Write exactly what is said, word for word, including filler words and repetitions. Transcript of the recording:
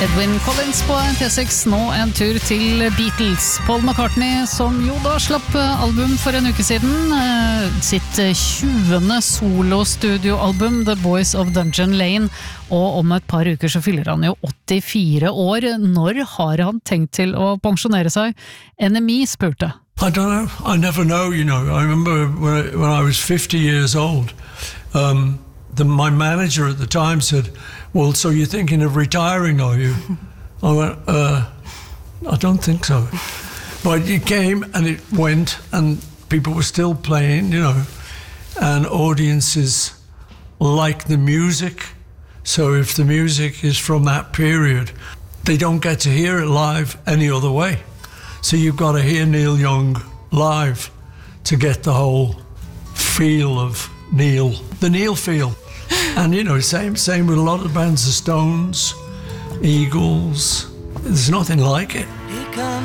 Edwyn Collins på P seks, nå en tur til Beatles. Paul McCartney, som jo da slapp album for en uke siden, sitt tjuende solostudioalbum, The Boys of Dungeon Lane, og om et par uker så fyller han jo åttifire år. Når har han tenkt til å pensjonere seg? N M E spurte. I don't know, I never know, you know. I remember when I, when I was fifty years old, um, the, my manager at the time said, well, so you're thinking of retiring, are you? I went, uh, I don't think so. But it came and it went, and people were still playing, you know, and audiences like the music. So if the music is from that period, they don't get to hear it live any other way. So you've got to hear Neil Young live to get the whole feel of Neil, the Neil feel. And, you know, same same with a lot of bands, the Stones, Eagles. There's nothing like it.